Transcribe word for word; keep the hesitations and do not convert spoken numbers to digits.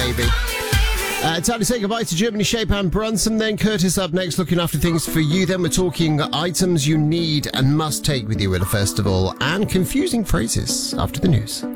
baby. Uh, time to say goodbye to Germany Shape and Brunson. Then Curtis up next, looking after things for you. Then we're talking items you need and must take with you at a festival and confusing phrases after the news.